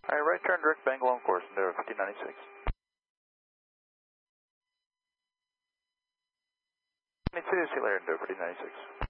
Alright, right turn, direct Bengal on course, Endeavour 1596. 22, see you later, Endeavour 1596.